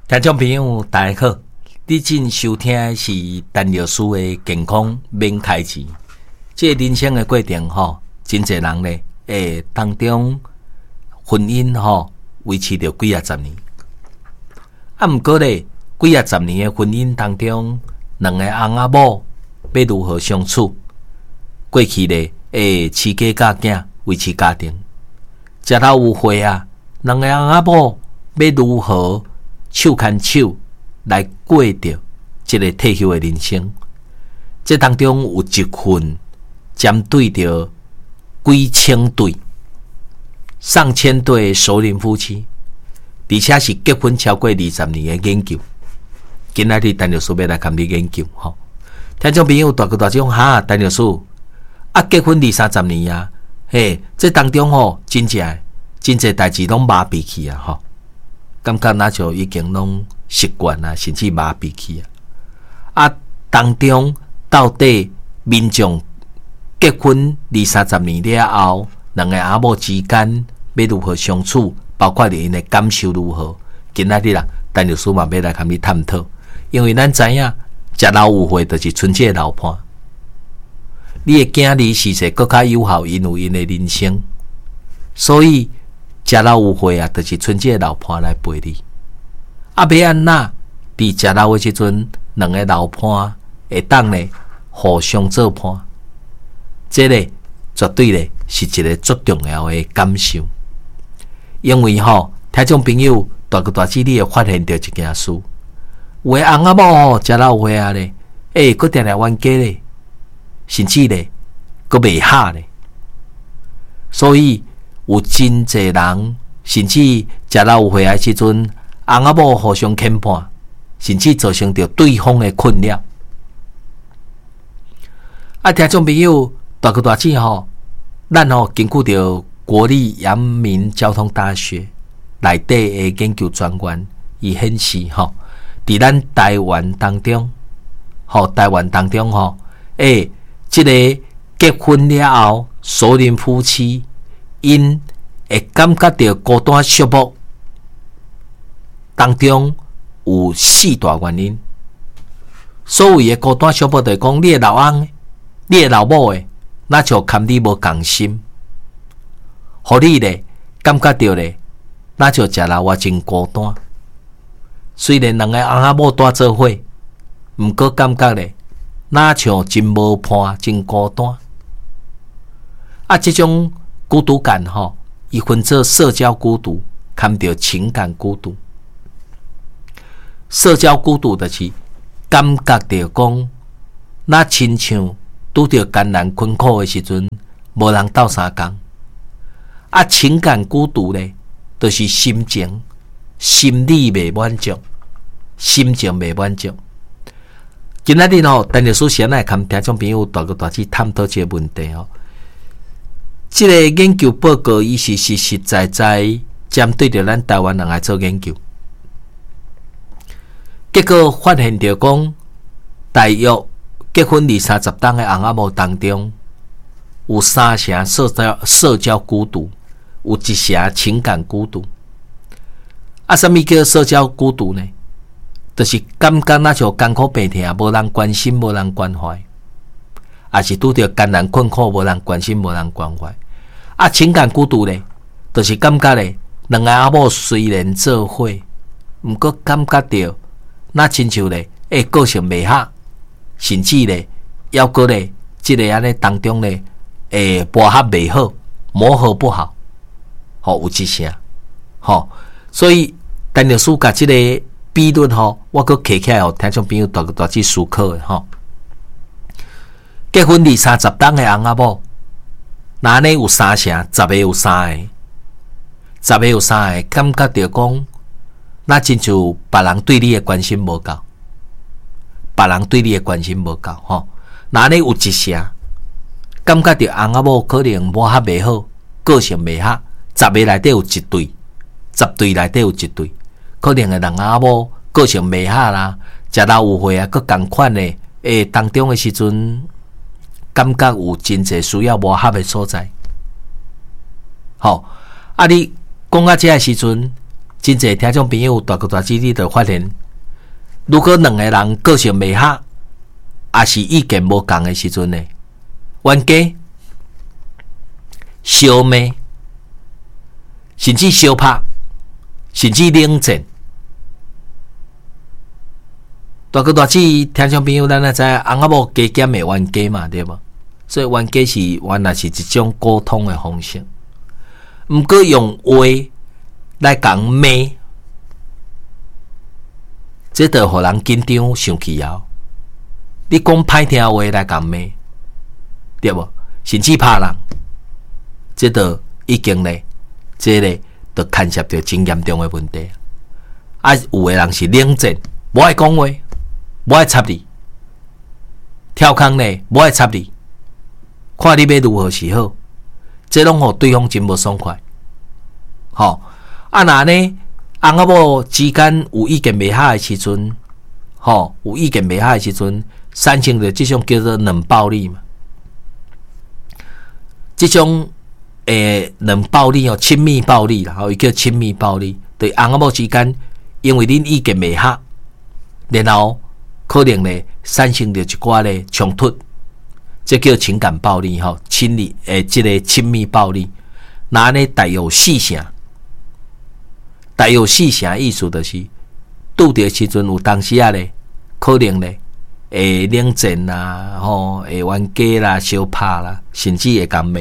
听众朋友大家好，你正收听的是陈律师的健康免开钱。这个人生的过程真侪人呢，当中婚姻维持着几十年。不过呢，几十年的婚姻当中，两个翁仔某要如何相处？过去呢，饲家教囝维持家庭，食到有岁啊，两个翁仔某要如何手牵手来过着这个退休的人生？这当中有一份针对着几千对、上千对的熟龄夫妻，而且是结婚超过20年的研究。今仔日陈律师要来跟你研究吼。听众朋友大众哈，陈律师结婚20-30年啊，这当中真侪代志拢麻痹去啊感觉那就已经拢习惯啊，甚至麻痹去当中到底民众结婚20-30年了后，两个阿某之间要如何相处，包括因的感受如何？今仔日啦，陈律师嘛要来跟你探讨，因为咱知影食老有岁就是春节的老伴，你的囝儿是说更加有效，因有因的人生，所以食老有岁啊，就是春节的老伴来陪你。要安那？伫食老的时阵，两个老伴会当呢互相做伴，这个绝对呢是一个最重要的感受。因为听众朋友大姊你会发现到一件事，有的翁仔某食老有岁啊咧，佫定定冤家咧，甚至咧佫袂合咧，所以有真侪人，甚至食老有岁的时阵，翁仔某互相牵绊，甚至造成着对方的困扰。听众朋友大姊咱根据着国立阳明交通大学内底的研究专员，伊显示伫咱台湾当中，这个结婚了后，熟龄夫妻因会感觉到孤单寂寞，当中有4大原因。所谓的孤单寂寞，就是讲你的老翁、你的老母的，那就堪你无共心，互你咧感觉到咧，那就食老我真孤单。虽然两个翁仔某住做伙，毋过感觉咧，那像真无伴，真孤单。这种孤独感伊分做社交孤独，含着情感孤独。社交孤独就是感觉到讲，那亲像拄着艰难困苦的时阵，无人斗相共。情感孤独咧，就是心理未满足，心情未满足。今仔日陈律师先来跟听众朋友大去探讨这个问题这个研究报告伊是实实在在针对着咱台湾人来做研究，结果发现着讲，大约结婚20-30档的翁仔某当中，有3成社交孤独，有1成情感孤独。什么叫社交孤独呢？就是感觉那像艰苦病痛，无人关心，无人关怀，也是拄着艰难困苦，无人关心，无人关怀。情感孤独呢，就是感觉咧，两个翁仔某虽然做伙，毋过感觉到那亲像咧，个性袂合，甚至咧，抑个咧，即个安尼当中咧，磨合袂好，磨合不好，有1成，所以陈律师甲即个比率我佫摕起来听众朋友大去思考的结婚20-30档的翁仔某，那安尼有3成，10个有3个，10个有3个感觉到讲，那亲像别人对你的关心无够，别人对你的关心无够那安尼有1成，感觉到翁仔某可能磨合袂好，个性袂合，10个内底有1对，10对内底有1对。可能的人仔某个性袂合啦，食老有岁佫同款的，当中的时阵，感觉有真侪需要磨合的所在。你讲到这个时阵， 真侪听众朋友大哥大姐，你就发现，如果两个人个性袂合，也是意见无共的时阵呢，冤家、相骂，甚至相拍，甚至冷战。大哥大姐，听众朋友，咱也知翁仔某加减的冤家嘛，对无？所以冤家是原来是一种沟通的方式，毋过用话来讲骂，这就互人紧张生气啊！你讲歹听话来讲骂，对无？甚至拍人，这就已经咧，这咧就牵涉到真严重的问题。啊，有的人是冷战，无爱讲话，无爱插你，跳空咧，无爱插你，看你要如何是好，这拢互对方真无爽快。吼，啊那呢，翁仔某之间有意见袂合的时阵，吼，有意见袂合的时阵，产生着这种叫做冷暴力嘛。这种冷暴力哦，亲密暴力啦，伊叫亲密暴力。对翁仔某之间，因为恁意见袂合，然后可能咧产生着一寡咧冲突，这叫情感暴力吼，这个亲密暴力。那呢带有细声，带有细声意思就是拄着时阵有当时啊咧，可能咧会冷战啦，吼会冤家啦、相拍啦，甚至会讲骂。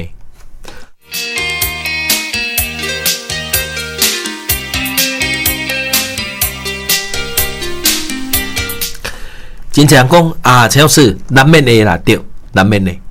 真正讲啊，陈老师难免的啦，对，难免的。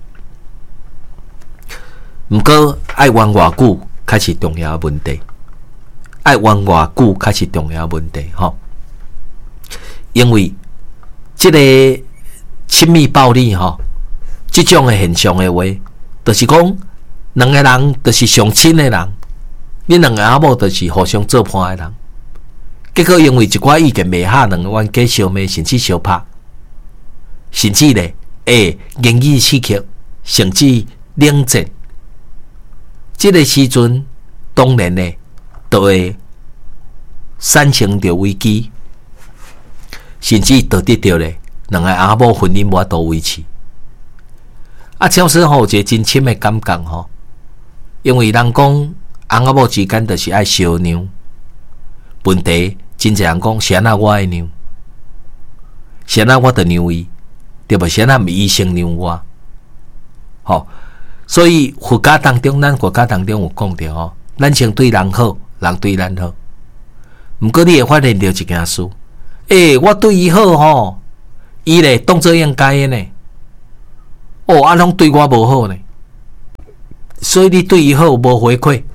毋过爱冤偌久，才是重要的问题。爱冤偌久，才是重要的问题吼。因为这个亲密暴力吼，这种的现象的话，就是讲两个人就是上亲的人，你两个阿某就是互相做伴的人，结果因为一寡意见袂合，两个冤家相骂，甚至相拍。甚至咧，言语刺激，甚至冷战，这个时阵当然咧，就会产生着危机，甚至导致着咧，两个阿某婚姻无法度维持。啊，超市吼有一个真深的感觉吼，因为人讲翁仔某之间就是爱相让，问题真侪人讲是安那我爱让，是安那我着让伊。对不？现在毋医生让我，吼，所以佛家当中，咱国家当中有讲着吼，咱先对人好，人对咱好。毋过你会发现着一件事，我对伊好吼，伊咧当作应该的呢，啊，拢对我无好呢，所以你对伊好无回馈，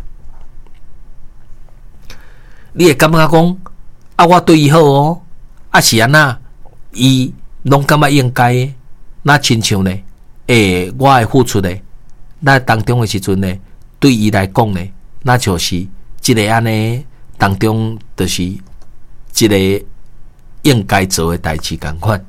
你会感觉讲，啊，我对伊好哦，啊是安那，伊。拢感觉应该的，那亲像呢？我的付出呢？那当中的时阵呢，对伊来讲呢，那就是一个安尼当中，就是一个应该做的代志共款。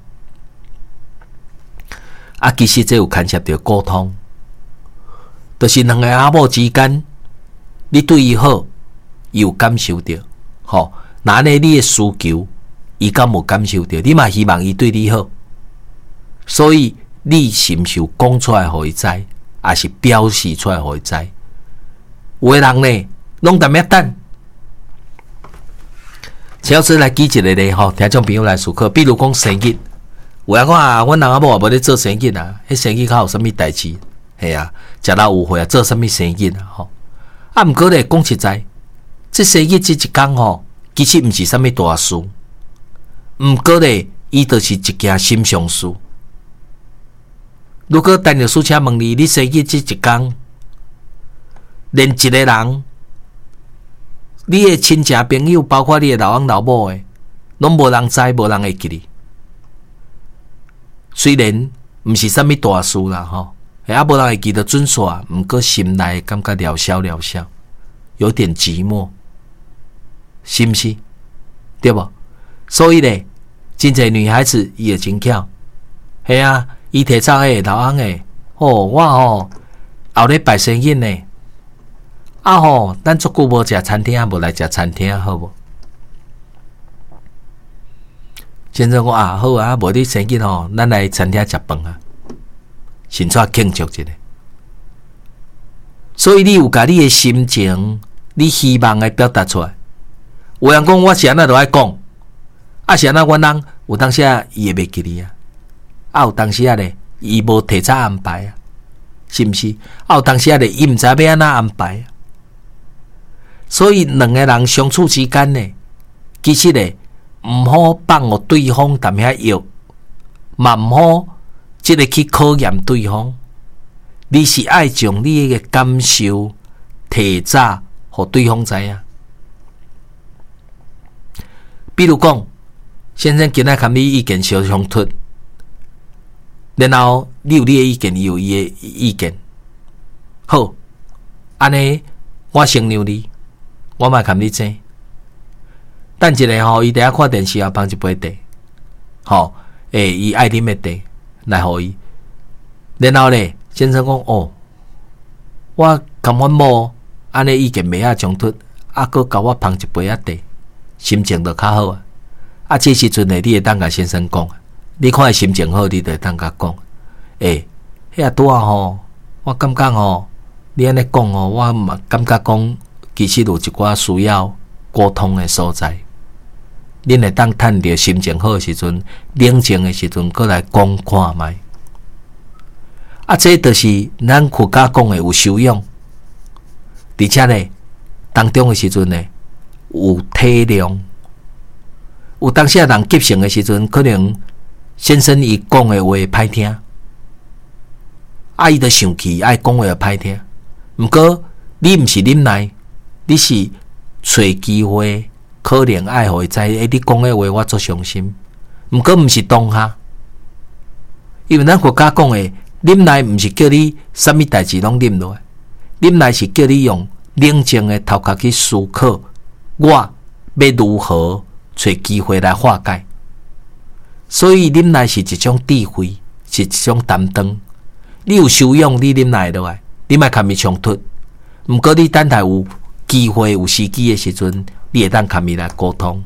啊，其实这有牵涉到沟通，就是两个阿某之间，你对伊好，伊有感受到，吼，那呢你的需求。伊敢无感受到？你嘛希望伊对你好，所以你是毋是有讲出来互伊知，还是表示出来互伊知？有的人呢，拢淡薄等。超市来举一个例吼，听众朋友来思考，比如讲生日，有人讲啊，阮翁仔某也无咧做生日啊，迄生日较有啥物代志？系啊，食到有会啊，做啥物生日啊？吼，啊，毋过咧讲实在，这生日这一天吼，其实毋是啥物大事。毋过咧，伊就是一件心上事。如果单着书车问你，你生日这一天，连一个人，你的亲戚朋友，包括你的老翁老母诶，拢无人知，无人会记你。虽然毋是啥物大事啦，吼，无人会记得准煞，毋过心内感觉了消了消，有点寂寞，是毋是？对无？所以咧。真侪女孩子伊会真巧，系啊，伊提早老翁诶，我后日拜生日呢，咱足久无食餐厅，无来食餐厅好无？ 先生讲啊，好啊，无你生日吼，咱来餐厅食饭啊，先带庆祝一下。所以你有甲你的心情，你希望的表达出来。有人讲我是安那就爱讲，啊是安那阮人有当时啊伊会袂记你啊，啊有当时啊咧伊无提早安排啊，是毋是？啊有当时啊咧伊毋知要安那安排啊。所以两个人相处之间呢，其实咧毋好放互对方踮遐药，嘛毋好即个去考验对方。你是爱将你的感受提早互对方知影。比如讲，先生今仔甲你意见相冲突，然后你有你的意见，伊有伊的意见。好，安尼我先让你，我嘛甲你争。等一下吼，伊伫遐看电视啊，放一杯茶，吼，伊爱啉的茶来互伊。然后咧，先生讲哦，我甲阮某安尼意见袂遐冲突，啊，佮甲我放一杯仔茶，心情就较好啊。啊，这时阵咧，你会当甲先生讲，你看伊心情好，你就会当甲讲，遐拄啊吼，我感觉吼，你安尼讲吼，我嘛感觉讲，其实有一寡需要沟通的所在。恁会当趁着心情好的时阵，冷静的时阵，过来讲看卖。啊，这就是咱国家讲的有修养，而且呢，当中的时阵呢，有体谅。有当时人急性的时阵，可能先生伊讲的话歹听，啊，伊就生气，爱讲话也歹听。毋过你毋是忍耐，你是找机会。可能爱互伊知，你讲的话我足伤心。毋过毋是当下，因为咱国家讲的忍耐，毋是叫你啥物代志拢忍落来，忍耐是叫你用冷静的头壳去思考，我要如何找机会来化解。所以忍耐是一种智慧，是一种担当。你有修养，你忍耐落来，你莫甲伊冲突。毋过你等待有机会、有时机的时阵。你会当甲伊来沟通，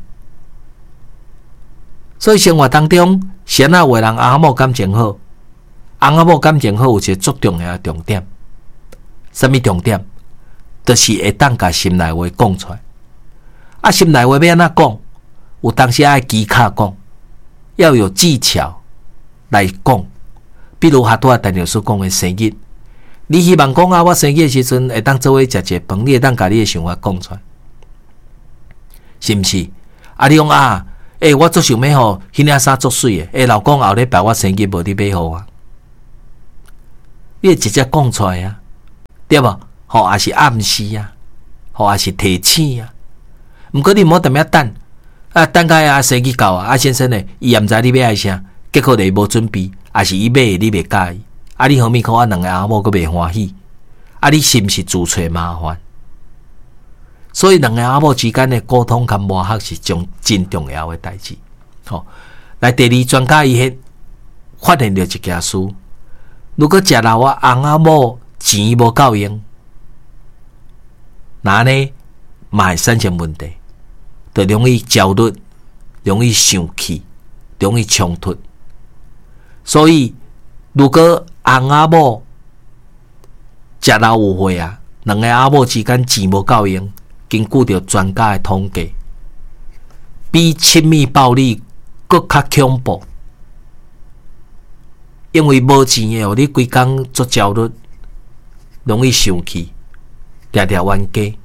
所以生活当中，先啊为人阿某感情好，阿某感情好有一个足重要的重点，什么重点？就是会当甲心内话讲出来。啊，心内话要安怎讲？有当时爱技巧讲，要有技巧来讲。比如哈拄啊，陈老师讲的生日，你希望讲啊，我生日的时阵会当做伙食一饭，你会当甲你的想法讲出来。是毋是？啊，你讲啊，我足想要吼，迄领衫足水诶，老公后礼拜我生日无你买互我，你会直接讲出来啊，对无？吼，也是暗示啊，吼，也是提醒啊。毋过你毋好踮遐等，啊，等下啊生日到啊，先生呢，伊也毋知你要爱啥，结果你无准备，也是伊买你袂介意，啊，你何物看我两个阿某佫袂欢喜，啊，你是毋是自找麻烦？所以两个阿某之间的沟通甲磨合是种真重要的代志。好，来第二专家伊迄发现了一件事，如果食老啊翁仔某钱无够用，那呢嘛会产生问题，就容易焦虑、容易生气、容易冲突。所以如果翁仔某食老有货啊，两个阿某之间钱无够用。根据着专家的统计，比亲密暴力更较恐怖，因为无钱的哦，你规工做焦虑，容易生气，常常冤家。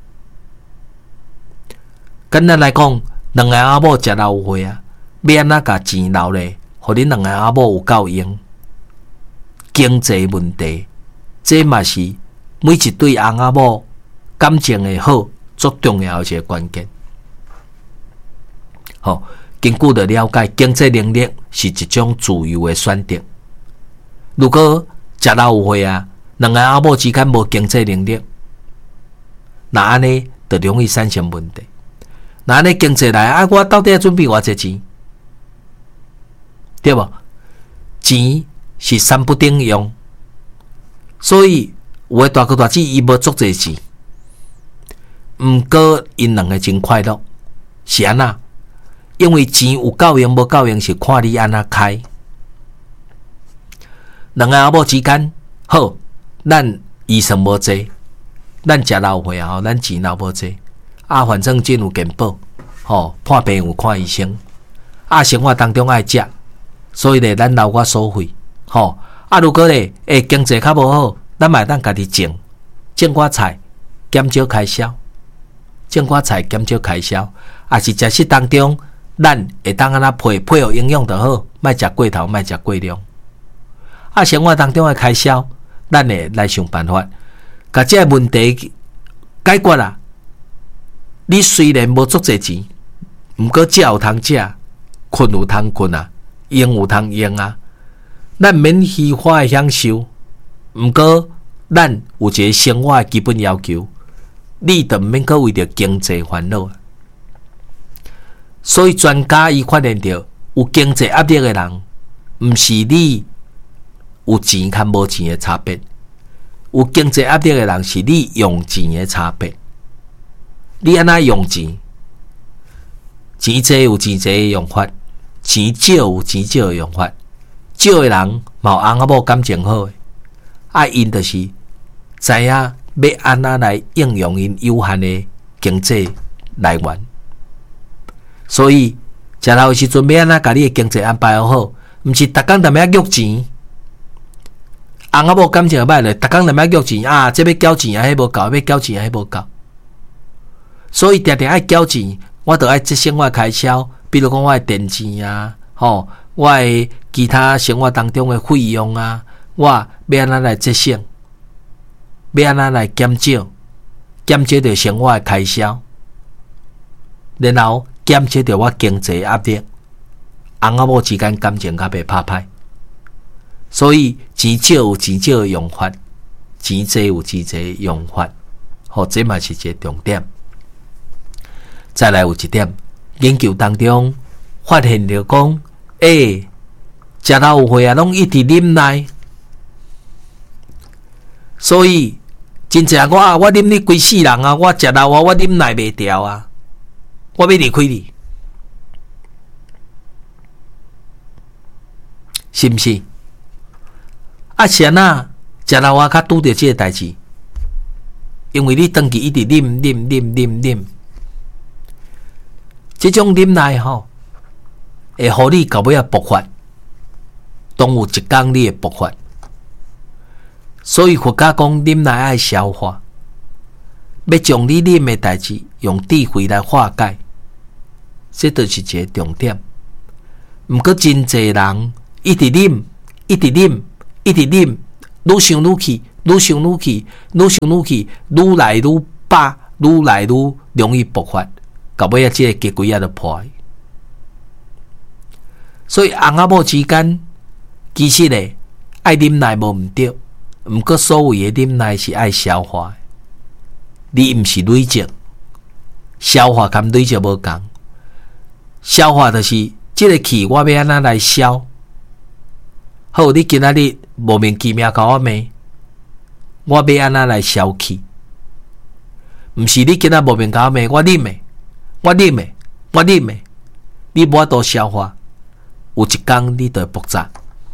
简单来讲，两个阿某食老有货啊，要安怎甲钱留咧，互恁两个阿某有够用。经济问题，这嘛是每一对翁仔某感情的好。最重要的一个关键，好，根据的了解，经济能力是一种自由的选择。如果食老有货啊，两个阿某之间无经济能力，那安尼就容易产生问题。那安尼经济来啊，我到底要准备偌济钱，对无？钱是三不顶用，所以有的大哥大姐伊无足济钱。毋过因两个真快乐，是安那？ 因为钱有够用无够用是看你安怎开。两个阿某之间，好，咱医生无济，咱食老岁啊，咱钱老无济，啊，反正真有健保，吼，看病有看医生，啊，生活当中爱食，所以咧，咱留我所费，吼，啊，如果咧，经济较无好，咱嘛当家己种寡菜，减少开销，种寡菜减少开销，啊是食食当中，咱会当安那配合营养就好，莫食过头，莫食过量。啊，生活当中的开销，咱会来想办法，甲这个问题解决啦。你虽然无足侪钱，毋过食有通食，困有通困啊，用有通用啊。咱免虚华的享受，毋过咱有一个生活的基本要求，你就毋免阁为着经济烦恼。所以专家伊发现到，有经济压力的人，毋是你有钱和无钱的差别，有经济压力的人是你用钱的差别。你安怎用钱？钱多有钱多的用法，钱少有钱少的用法。少的人嘛有翁仔某感情好的，因就是知影要安怎来应用因有限的经济来源。所以食老的时阵要安怎甲你的经济安排好，毋是逐工踮遐约钱。翁仔某感情歹咧，逐工踮遐约钱啊，这要缴钱啊，迄无够，要缴钱啊，迄无够。所以定定爱缴钱，我着爱节省我开销，比如讲我的电钱啊，吼，我的其他生活当中的费用啊，我要安怎来节省，要安怎来减少着生活的开销，然后减少着我经济压力，翁仔某之间感情较袂拍歹。所以钱少有钱少的用法，钱多有钱多的用法，好，这嘛是一个重点。再来有一点，研究当中发现着讲，食老有岁啊，拢一直啉奶，所以真正我啉你规世人啊，我食老啊，我啉奶袂掉啊，我要离开你，是毋是？啊，是安那食老啊，较拄着即个代志，因为你长期一直啉，即种啉奶吼，会互你到尾啊爆发，当有一天你会爆发。所以佛家讲啉奶爱消化，要将你啉的代志用智慧来化解，这就是一个重点。毋过真侪人一直啉，愈想愈气，愈来愈饱，愈来愈容易爆发。到尾啊，即个结局啊就破。所以翁仔某之间，其实咧爱啉奶无毋对，毋过所谓的啉奶是爱消化的，你毋是累积，消化跟累积无共。消化就是即个气，我要安怎来消？好，你今仔日莫名其妙甲我骂，我要安怎来消气？毋是你今仔莫名甲我骂，我啉的，你无法度消化，有一天你就会爆炸。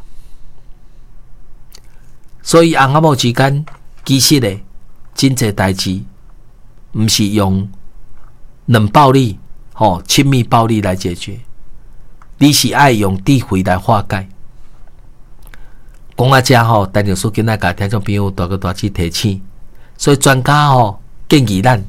所以翁仔某之间，其实咧真侪代志，毋是用冷暴力、亲密暴力来解决，你是爱用智慧来化解。讲啊，遮陈律师今仔甲听众朋友大个大致提醒，所以专家建议咱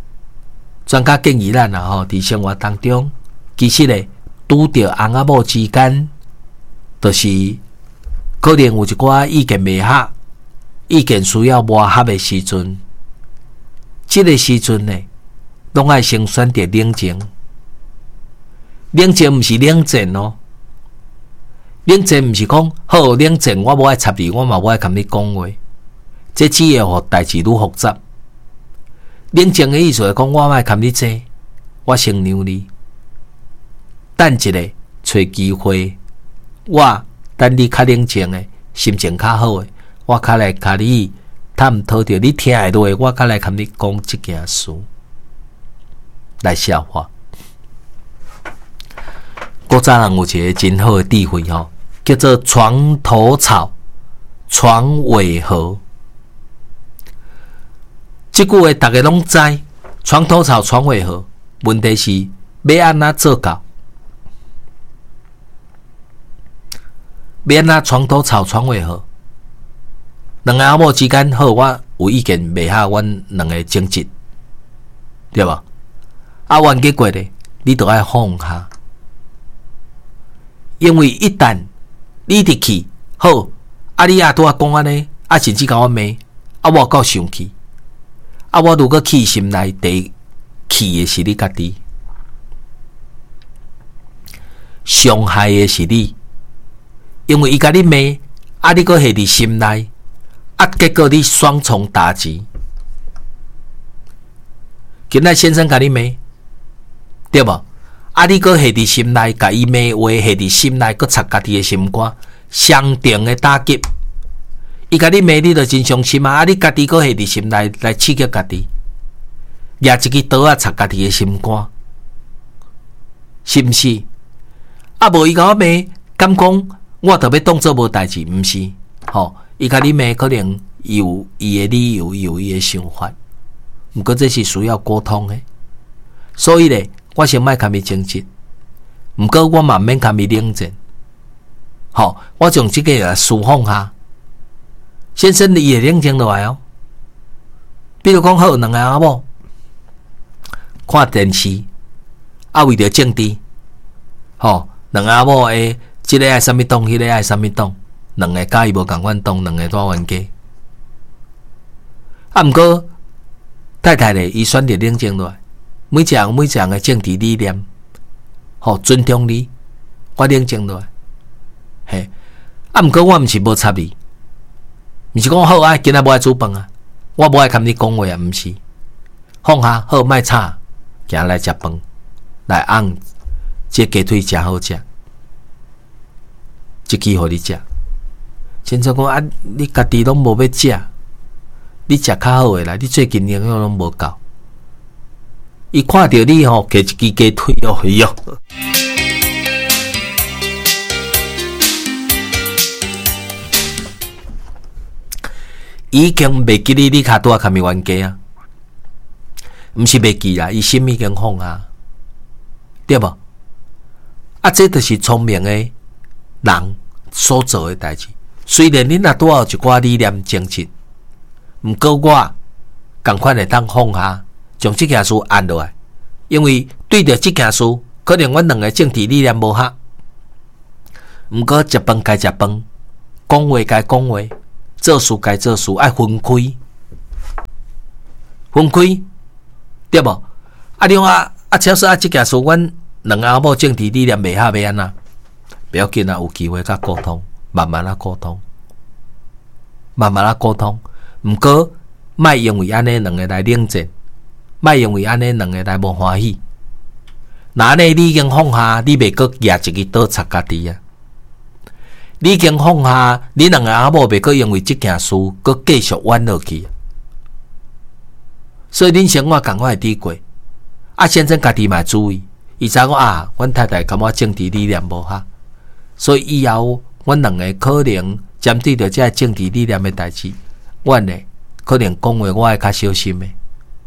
啊伫生活当中，其实咧拄着翁仔某之间，就是可能有一寡意见袂合，意见需要磨合的时阵，这个时阵呢，拢爱先选择冷静。冷静毋是冷战哦，冷战毋是讲好冷战，我无爱插你，我嘛无爱甲你讲话，这只会互代志愈复杂。冷静的意思是讲，我莫甲你争，我先让你，等一下找机会，我等你较冷静的，心情较好的，我较来甲你探讨着你听会落的，我较来甲你讲这件事来消化。 古早人有一个真好的智慧吼，叫做床头草，床尾和。这句话大家拢知，床头草，床尾和。问题是要安怎做到？要安怎床头草，床尾和？两个阿某之间好，我有意见袂合，阮两个争执，对吧？啊，完结果咧，你都要放下。因为一旦你入去好，啊你啊拄啊讲安尼，啊甚至甲我骂，啊我够生气，啊我如果气心内底气的是你家己，伤害的是你，因为伊甲你骂，啊你搁下伫心内，啊结果你双重打击。今仔先生甲你骂，对无？啊！你搁下伫心内，甲伊骂话下伫心内，搁插家己的心肝，相同的打击。伊甲你骂，你就真伤心啊！啊！你家己搁下伫心内来刺激家己，举一支刀啊插家己的心肝，是毋是？啊！无伊甲我骂，敢讲我特别当做无代志，毋是？吼！伊甲你骂，可能有伊的理由，有伊的想法，毋过这是需要沟通的，所以咧。我先莫甲伊争执，毋过我嘛免甲伊冷战。好，我将这个释放下。先生，你也冷静落来哦。比如讲，好两个阿某看电视，啊为着政治，好两个阿某诶，这个爱什么党，迄个爱什么党，两个介意无共款党，两个大冤家。啊，毋过太太咧，伊选择冷静落来。每一样的政治理念，好尊重你，我冷静落来。嘿，啊，毋过我毋是无插你，毋是讲好啊，今仔无爱煮饭啊，我无爱甲你讲话啊，毋是。放下好，莫吵，行来食饭，来按这鸡腿真好食，一支互你食。现在讲啊，你家己拢无要食，你食较好诶啦，你最近营养拢无够。伊看到你吼，摕一支鸡腿哦，哎哟！已经袂记你骹拄啊，甲咪冤家啊？毋是袂记啦，伊心已经放啊，对无？啊，这就是聪明的人所做的代志。虽然你若拄有一寡理念争执，毋过我共款会当放下。将这件事按落来，因为对着这件事，可能阮两个政治理念无合，毋过食饭该食饭，讲话该讲话，做事该做事，爱分开，对无？啊，另外假设这件事，阮两个阿某政治理念袂合，要安怎？不要紧啊，有机会甲沟通，慢慢沟通，毋过莫因为安尼两个来冷战。莫因为安尼两个来无欢喜，那安尼你已经放下，你袂阁举一支刀插家己啊！你已经放下，你两个阿某袂阁因为这件事阁继续冤落去。所以恁生活共我会抵过，啊，先生家己嘛注意，伊知讲啊，阮太太感觉政治理念无合，所以以后阮两个可能针对着这政治理念的代志，阮呢可能讲话我会较小心的。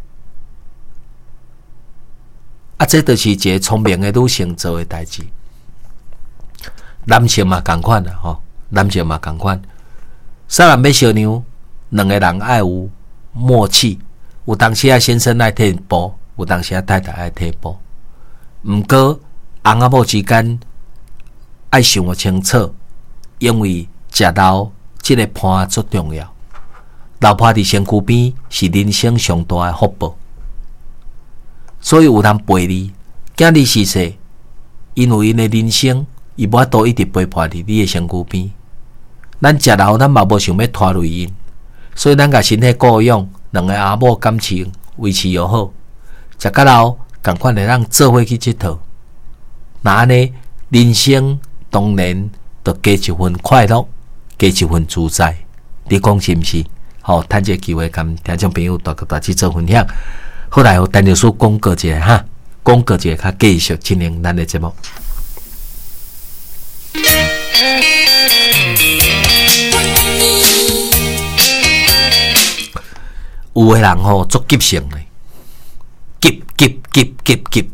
啊，这就是一个聪明的女性做的代志。男性嘛同款啦，吼，男性嘛同款。虽然要小娘，两个人爱有默契，有当时啊先生爱退步，有当时啊太太爱退步。毋过翁仔某之间爱想个清楚，因为食老这个伴最重要。老伴伫身躯边是人生上大的福报。所以有人陪你，囝儿逝世，因为因的人生，伊无法度一直陪伴伫你的身躯边。咱食老，咱嘛无想要拖累因，所以咱甲身体顾养，两个阿某感情维持又好，食到老，共款会让做伙去佚佗。那安尼，人生当然就加一份快乐，加一份自在。你讲是毋是？好，趁这个机会，跟听众朋友大家做分享。后来，陈律师讲过一下哈，讲过一下，较继续进行咱的节目。 有的人吼足急性的，急。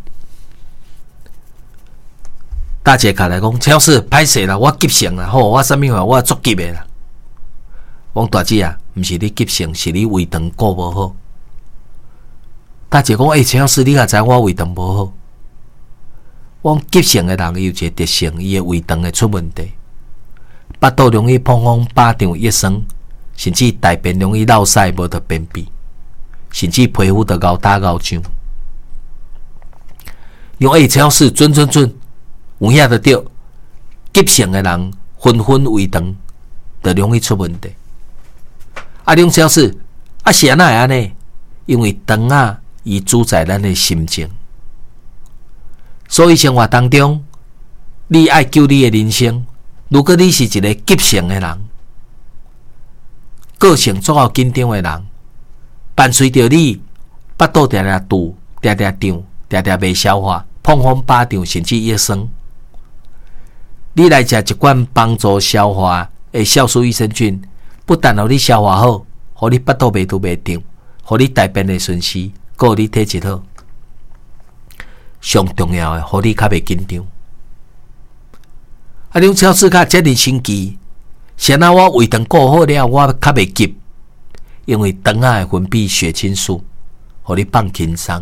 大姐卡来讲，超市歹势啦，我急性啦，吼，我啥物话，我足急的啦。我大姐啊，毋是你急性，是你胃肠顾无好。大姐讲，超市你也知我胃肠无好。我急性的人有一个特性，伊的胃肠会出问题，腹肚容易膨风巴掌一酸，甚至大便容易落屎，无得便秘，甚至皮肤得熬打熬痒。用超市准，有影得到，急性的人纷胃肠，就容易出问题。用超市是安那会安尼？因为肠啊，伊主宰咱的心情。所以生活当中，你爱救你的人生。如果你是一个急性的人，个性足够紧张的人，伴随着你腹肚常常堵、常常胀、常常袂消化、膨风巴掌，甚至噎酸，你来食一罐帮助消化的酵素益生菌，不但让你消化好，让你腹肚袂堵袂胀，让你大便的顺序，还有你体质好。上重要的，互你较袂紧张。种超市较遮尔神奇，先啊我胃肠顾好了，我较袂急，因为肠啊会分泌血清素，互你放轻松。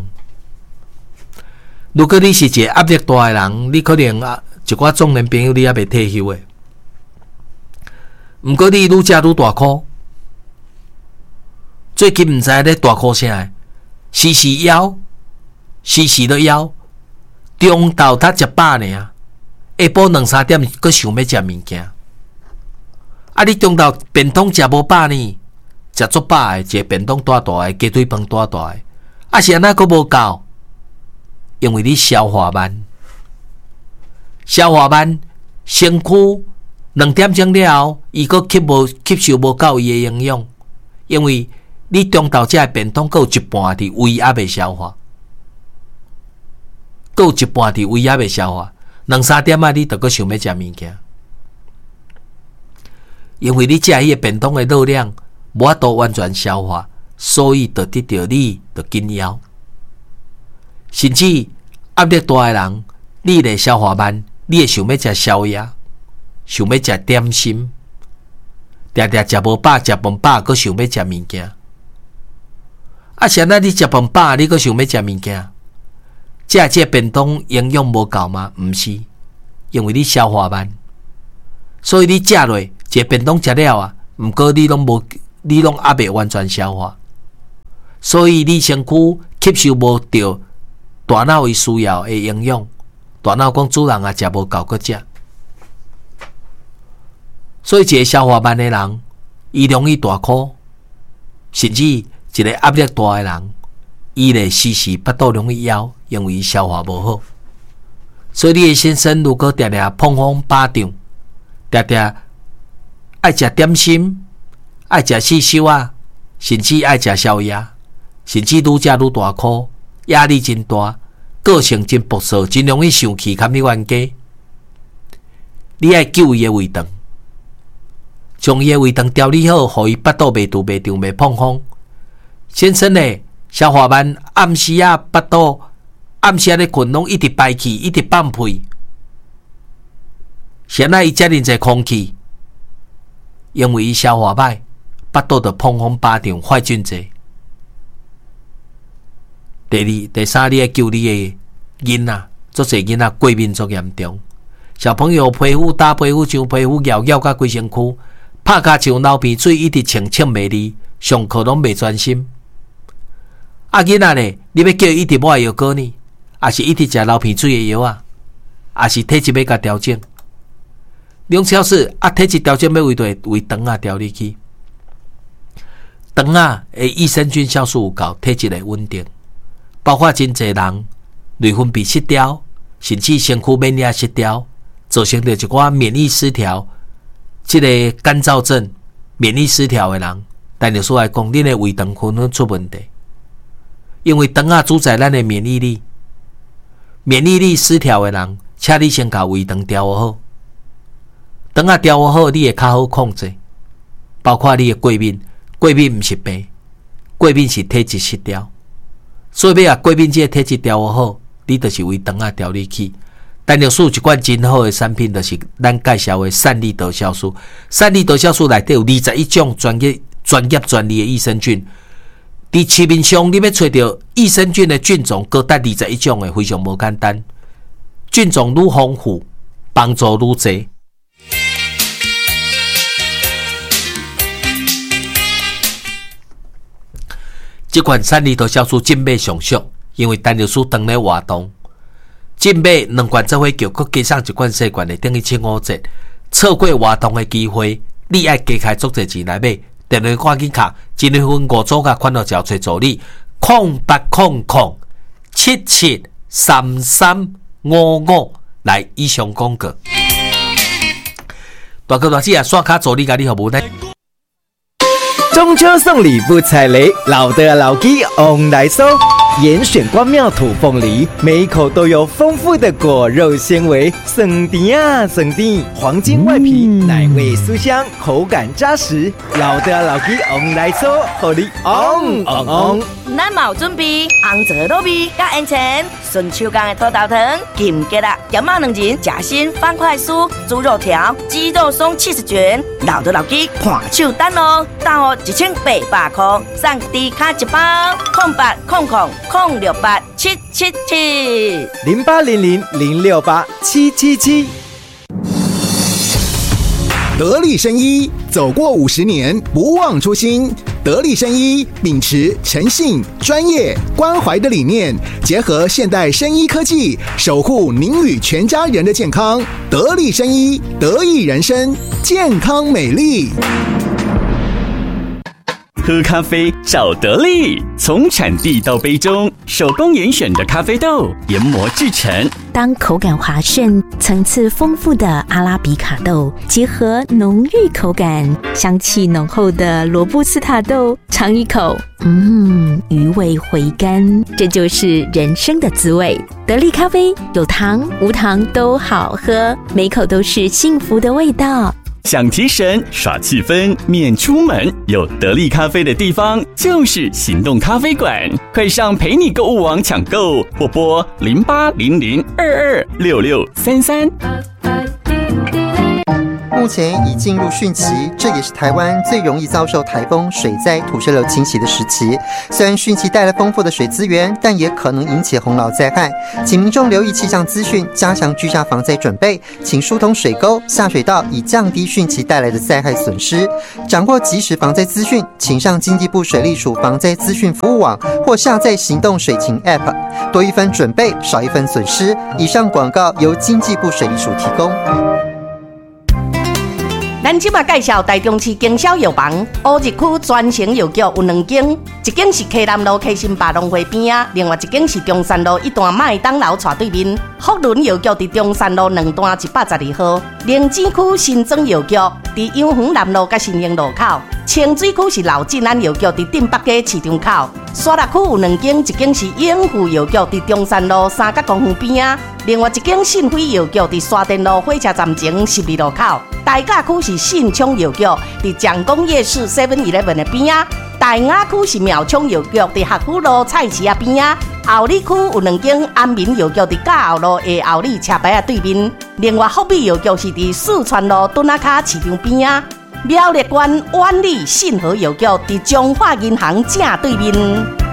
如果你是一个压力大的人，你可能一寡中年朋友你还袂退休的，毋过你愈食愈大箍，最近毋知咧大箍啥，时时枵，时时都枵。中昼才食饱呢，下晡2-3点佫想要食物件。你中昼便当食无饱呢，食足饱的，一个便当大大的，鸡腿饭大大的，是安那佫无够，因为你消化慢，身躯2点钟了后，伊佫吸收无够伊的营养，因为你中昼食的便当佫有一半伫胃还未消化。还有一半伫胃也未消化，2-3点你就佫想要食物件，因为你食迄个便当的热量无法度完全消化，所以就得到你就紧枵。甚至压力大的人，你会消化慢，你会想要食宵夜，想要食点心，常常食无饱，食饭饱，佫想要食物件。是安那你食饭饱，你佫想要食物件？这便当营养无够吗？毋是，因为你消化慢，所以你食落一个便当食了啊，毋过你拢还未完全消化，所以你身躯吸收无到大脑伊需要的营养，大脑讲主人食无够佫食，所以一个消化慢的人，伊容易大箍，甚至一个压力大的人，伊咧时时腹肚容易枵，因为伊消化无好。所以你的先生如果常常膨风巴掌，常常爱食点心，爱食四烧啊，甚至爱食宵夜，甚至愈食愈大箍，压力真大，个性真暴躁，真容易生气，堪你冤家。你爱救伊的胃肠，将伊的胃肠调理好，互伊腹肚袂堵、袂胀、袂膨风。先生呢？消化慢，暗时腹肚，暗时咧困，拢一直排气，一直放屁。现在伊遮尔侪空气，因为伊消化歹，腹肚就膨风巴掌，坏菌侪。第三，你要救你的囡仔，足侪囡仔过敏足严重。小朋友皮肤打皮肤上皮肤咬甲规身躯，拍骹像流鼻水，一直呛袂离，上课拢袂专心。囡仔呢？你要叫伊一直抹药膏呢，还是一直食流鼻水的药啊？还是体质要甲调整？两超市体质调整要为肠啊调理去，肠啊的益生菌酵素有够，体质会稳定。包括真侪人内分泌失调，甚至身躯免疫失调，造成着一寡免疫失调，这个干燥症、免疫失调的人，但就说来讲，恁的胃肠可能出问题。因为肠主宰咱的免疫力，免疫力失调的人，请你先把胃肠调好。 肠仔调好，你会较好控制，包括你的过敏，过敏毋是病，过敏是体质失调，所以要过敏这个体质调好，你就是为肠仔调理器。丹药素一款真好的产品，就是咱介绍的善利德酵素。善利德酵素内底有21种专业专利的益生菌。伫市面上，你要找到益生菌的菌种高达21种的，非常无简单。菌种愈丰富，帮助愈多。这款善利德酵素进买上俗，因为丹药素当咧活动。进买2罐做伙叫，佮加上1罐细罐的，等于7-5折。错过活动的机会，你爱加开足侪钱来买。电话赶紧卡，1月份5组甲款落交找助理0800773355来以上广告。大哥大姐啊，刷卡助理甲你服务呢。 中秋送礼不踩雷，老的老鸡翁来收。严选光妙土凤梨，每一口都有丰富的果肉纤维，酸甜啊酸甜，黄金外皮，奶味酥香，口感扎实。老的老鸡翁来收，互你翁翁翁。 咱嘛有准备红枣卤味、甲烟肠、顺手工的土豆汤、金桔啦、咸肉两仁、夹心方块酥、猪肉条、鸡肉松70卷，老的老鸡看手单哦，单哦1800块，送低卡一包，0800-06777。0800-068-777。 得力生医走过50年，不忘初心。得力生医秉持诚信、专业、关怀的理念，结合现代生医科技，守护您与全家人的健康。得力生医，得益人生，健康美丽。 喝咖啡找得力，从产地到杯中，手工严选的咖啡豆研磨制成。 当口感滑顺、层次丰富的阿拉比卡豆，结合浓郁口感、香气浓厚的罗布斯塔豆，尝一口，余味回甘，这就是人生的滋味。得力咖啡有糖无糖都好喝，每口都是幸福的味道。 想提神耍气氛免出门，有得力咖啡的地方就是行动咖啡馆，快上陪你购物网抢购，或拨0800226633。 目前已进入汛期，这也是台湾最容易遭受台风、水灾、土石流侵袭的时期。虽然汛期带来丰富的水资源，但也可能引起洪涝灾害，请民众留意气象资讯，加强居家防灾准备，请疏通水沟、下水道，以降低汛期带来的灾害损失。掌握即时防灾资讯，请上经济部水利署防灾资讯服务网，或下载行动水情 App， 多一分准备，少一分损失。以上广告由经济部水利署提供。 咱即马介绍台中市经销药房，乌日区专营药局有2间，一间是溪南路溪新百农会边啊，另外一间是中山路一段麦当劳斜对面。福伦药局伫中山路2段112号，灵芝区新庄药局伫永恒南路甲新营路口，清水区是老进安药局伫镇北街市场口。沙鹿区有2间，一间是永富药局伫中山路3角公园边啊，另外一间信辉药局伫沙田路火车站前12路口。大甲区是信昌药局伫蒋公夜市 7-11 的边啊，大雅区是苗昌药局伫学府路菜市啊边啊，后里区有2间安民药局伫嘉后路的后里车牌啊对面，另外福美药局是伫四川路墩仔卡市场边啊，苗栗县万里信和药局伫中华银行正对面。